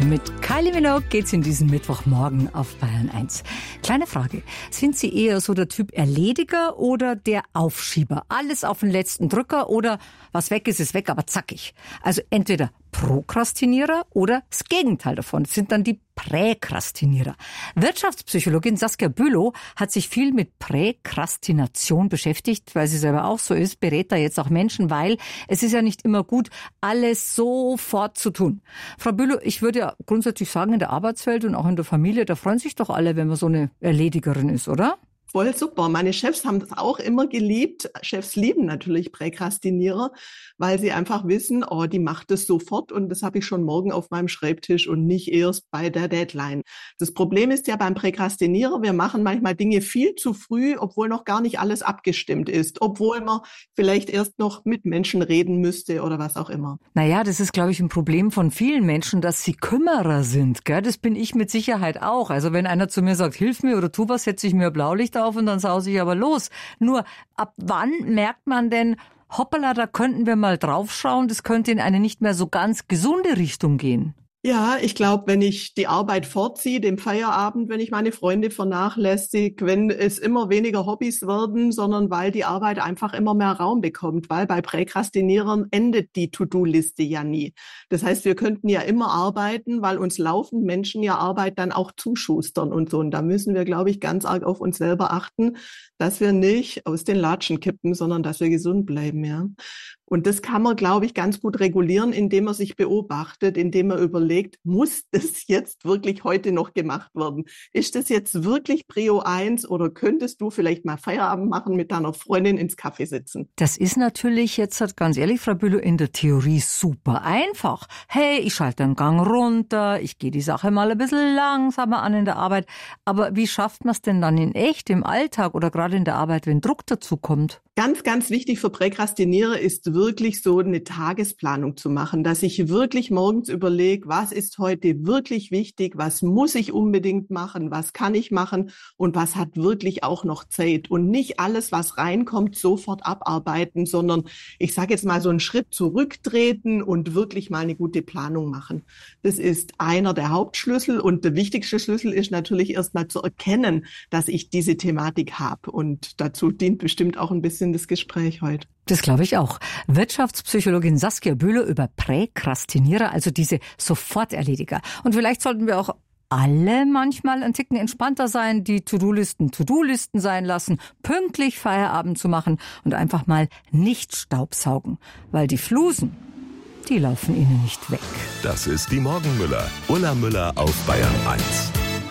Mit Kylie Minogue geht's in diesen Mittwochmorgen auf Bayern 1. Kleine Frage. Sind Sie eher so der Typ Erlediger oder der Aufschieber? Alles auf den letzten Drücker oder was weg ist weg, aber zackig. Also entweder Prokrastinierer oder das Gegenteil davon. Das sind dann die Präkrastinierer. Wirtschaftspsychologin Saskia Bülow hat sich viel mit Präkrastination beschäftigt, weil sie selber auch so ist, berät da jetzt auch Menschen, weil es ist ja nicht immer gut, alles sofort zu tun. Frau Bülow, ich würde ja grundsätzlich sagen, in der Arbeitswelt und auch in der Familie, da freuen sich doch alle, wenn man so eine Erledigerin ist, oder? Voll super. Meine Chefs haben das auch immer geliebt. Chefs lieben natürlich Präkrastinierer, weil sie einfach wissen, oh, die macht es sofort und das habe ich schon morgen auf meinem Schreibtisch und nicht erst bei der Deadline. Das Problem ist ja beim Präkrastinierer, wir machen manchmal Dinge viel zu früh, obwohl noch gar nicht alles abgestimmt ist, obwohl man vielleicht erst noch mit Menschen reden müsste oder was auch immer. Naja, das ist, glaube ich, ein Problem von vielen Menschen, dass sie Kümmerer sind. Gell? Das bin ich mit Sicherheit auch. Also wenn einer zu mir sagt, hilf mir oder tu was, setze ich mir Blaulicht auf und dann sause ich aber los. Nur, ab wann merkt man denn, hoppala, da könnten wir mal draufschauen, das könnte in eine nicht mehr so ganz gesunde Richtung gehen? Ja, ich glaube, wenn ich die Arbeit vorziehe, den Feierabend, wenn ich meine Freunde vernachlässige, wenn es immer weniger Hobbys werden, sondern weil die Arbeit einfach immer mehr Raum bekommt, weil bei Präkrastinierern endet die To-Do-Liste ja nie. Das heißt, wir könnten ja immer arbeiten, weil uns laufend Menschen ja Arbeit dann auch zuschustern und so. Und da müssen wir, glaube ich, ganz arg auf uns selber achten, dass wir nicht aus den Latschen kippen, sondern dass wir gesund bleiben, ja. Und das kann man, glaube ich, ganz gut regulieren, indem man sich beobachtet, indem man überlegt, muss das jetzt wirklich heute noch gemacht werden? Ist das jetzt wirklich Prio 1 oder könntest du vielleicht mal Feierabend machen, mit deiner Freundin ins Café sitzen? Das ist natürlich jetzt, ganz ehrlich, Frau Bülow, in der Theorie super einfach. Hey, ich schalte den Gang runter, ich gehe die Sache mal ein bisschen langsamer an in der Arbeit. Aber wie schafft man es denn dann in echt, im Alltag oder gerade in der Arbeit, wenn Druck dazu kommt? Ganz, ganz wichtig für Präkrastinierer ist wirklich so eine Tagesplanung zu machen, dass ich wirklich morgens überlege, was ist heute wirklich wichtig, was muss ich unbedingt machen, was kann ich machen und was hat wirklich auch noch Zeit und nicht alles, was reinkommt, sofort abarbeiten, sondern ich sage jetzt mal so einen Schritt zurücktreten und wirklich mal eine gute Planung machen. Das ist einer der Hauptschlüssel und der wichtigste Schlüssel ist natürlich erstmal zu erkennen, dass ich diese Thematik habe und dazu dient bestimmt auch ein bisschen das Gespräch heute. Das glaube ich auch. Wirtschaftspsychologin Saskia Bülow über Präkrastinierer, also diese Soforterlediger. Und vielleicht sollten wir auch alle manchmal ein Ticken entspannter sein, die To-Do-Listen sein lassen, pünktlich Feierabend zu machen und einfach mal nicht staubsaugen, weil die Flusen, die laufen ihnen nicht weg. Das ist die Morgenmüller. Ulla Müller auf Bayern 1.